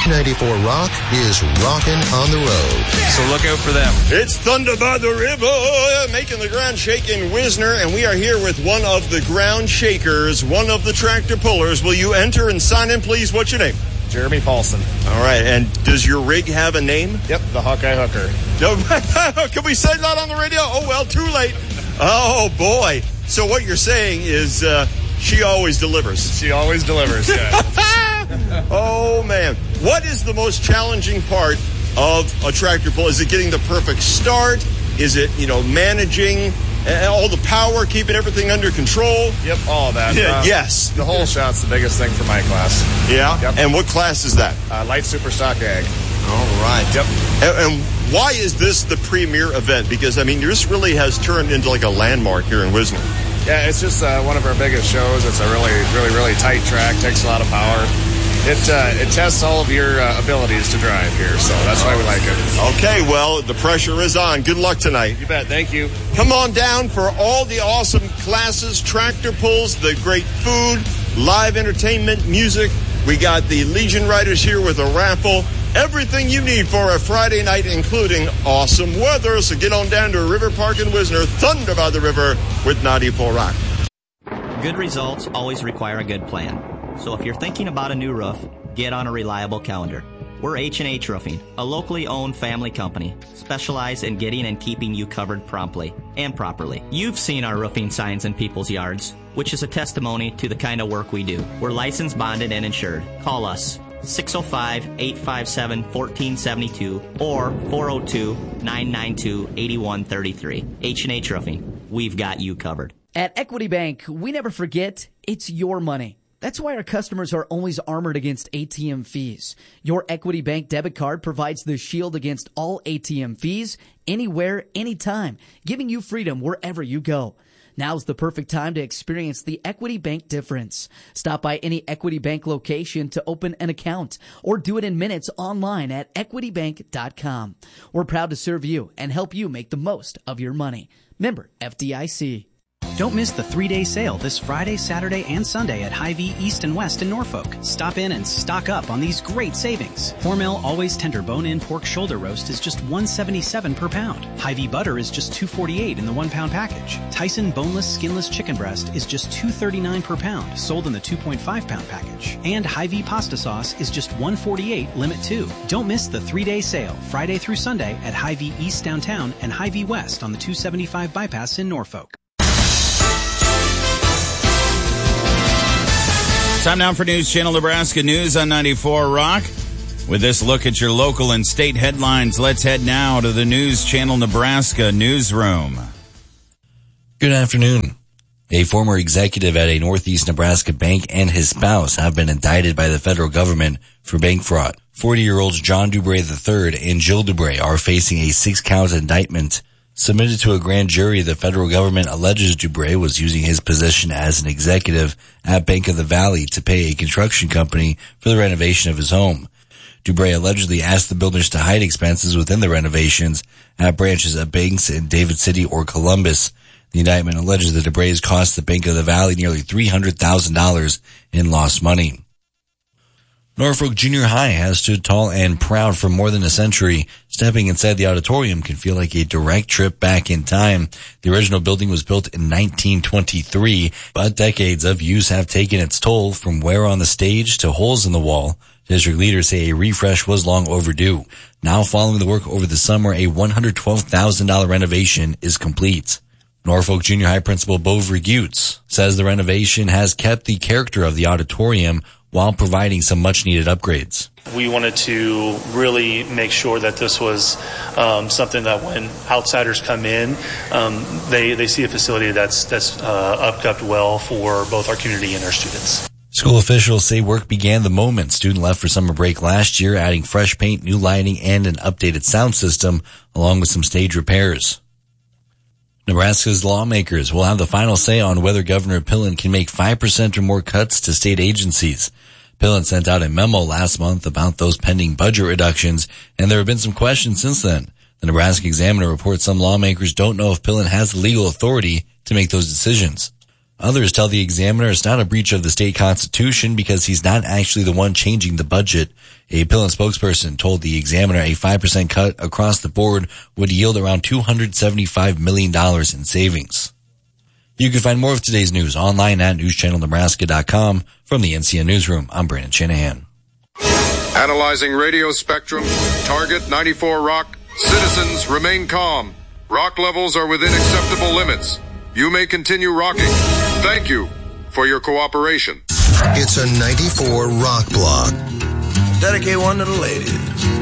94 Rock is rocking on the road. So look out for them. It's Thunder by the River, making the ground shake in Wisner, and we are here with one of the ground shakers, one of the tractor pullers. Will you enter and sign in, please? What's your name? Jeremy Paulson. All right, and does your rig have a name? Yep, the Hawkeye Hooker. Can we say that on the radio? Oh, well, too late. Oh, boy. So what you're saying is she always delivers. She always delivers, yeah. Oh, man. What is the most challenging part of a tractor pull? Is it getting the perfect start? Is it, managing all the power, keeping everything under control? Yep, all of that. Yes. The whole shot's the biggest thing for my class. Yeah? Yep. And what class is that? Light Super Stock Ag. All right. Yep. And why is this the premier event? Because, this really has turned into like a landmark here in Wisner. Yeah, it's just one of our biggest shows. It's a really, really, really tight track. Takes a lot of power. It tests all of your abilities to drive here, so that's why we like it. Okay, well, the pressure is on. Good luck tonight. You bet. Thank you. Come on down for all the awesome classes, tractor pulls, the great food, live entertainment, music. We got the Legion Riders here with a raffle. Everything you need for a Friday night, including awesome weather. So get on down to River Park in Wisner, Thunder by the River with 94 Rock. Good results always require a good plan. So if you're thinking about a new roof, get on a reliable calendar. We're H&H Roofing, a locally owned family company, specialized in getting and keeping you covered promptly and properly. You've seen our roofing signs in people's yards, which is a testimony to the kind of work we do. We're licensed, bonded, and insured. Call us 605-857-1472 or 402-992-8133. H&H Roofing. We've got you covered. At Equity Bank, we never forget it's your money. That's why our customers are always armored against ATM fees. Your Equity Bank debit card provides the shield against all ATM fees, anywhere, anytime, giving you freedom wherever you go. Now's the perfect time to experience the Equity Bank difference. Stop by any Equity Bank location to open an account or do it in minutes online at equitybank.com. We're proud to serve you and help you make the most of your money. Member FDIC. Don't miss the 3-day sale this Friday, Saturday, and Sunday at Hy-Vee East and West in Norfolk. Stop in and stock up on these great savings. Hormel Always Tender Bone-In Pork Shoulder Roast is just $1.77 per pound. Hy-Vee Butter is just $2.48 in the 1-pound package. Tyson Boneless Skinless Chicken Breast is just $2.39 per pound, sold in the 2.5-pound package. And Hy-Vee Pasta Sauce is just $1.48, limit 2. Don't miss the 3-day sale, Friday through Sunday at Hy-Vee East downtown and Hy-Vee West on the 275 bypass in Norfolk. Time now for News Channel Nebraska News on 94 Rock. With this look at your local and state headlines, let's head now to the News Channel Nebraska newsroom. Good afternoon. A former executive at a Northeast Nebraska bank and his spouse have been indicted by the federal government for bank fraud. 40-year-olds John Dubray III and Jill Dubray are facing a 6-count indictment. Submitted to a grand jury, the federal government alleges Dubray was using his position as an executive at Bank of the Valley to pay a construction company for the renovation of his home. Dubray allegedly asked the builders to hide expenses within the renovations at branches of banks in David City or Columbus. The indictment alleges that Dubray's cost the Bank of the Valley nearly $300,000 in lost money. Norfolk Junior High has stood tall and proud for more than a century. Stepping inside the auditorium can feel like a direct trip back in time. The original building was built in 1923, but decades of use have taken its toll, from wear on the stage to holes in the wall. District leaders say a refresh was long overdue. Now, following the work over the summer, a $112,000 renovation is complete. Norfolk Junior High Principal Bo Vergutes says the renovation has kept the character of the auditorium while providing some much-needed upgrades. We wanted to really make sure that this was something that when outsiders come in, they see a facility that's upkept well for both our community and our students. School officials say work began the moment student left for summer break last year, adding fresh paint, new lighting, and an updated sound system, along with some stage repairs. Nebraska's lawmakers will have the final say on whether Governor Pillen can make 5% or more cuts to state agencies. Pillen sent out a memo last month about those pending budget reductions, and there have been some questions since then. The Nebraska Examiner reports some lawmakers don't know if Pillen has the legal authority to make those decisions. Others tell the Examiner it's not a breach of the state constitution because he's not actually the one changing the budget. A Pillen spokesperson told the Examiner a 5% cut across the board would yield around $275 million in savings. You can find more of today's news online at newschannelnebraska.com. From the NCN Newsroom, I'm Brandon Shanahan. Analyzing radio spectrum, target 94 Rock. Citizens, remain calm. Rock levels are within acceptable limits. You may continue rocking. Thank you for your cooperation. It's a 94 Rock block. Dedicate one to the ladies.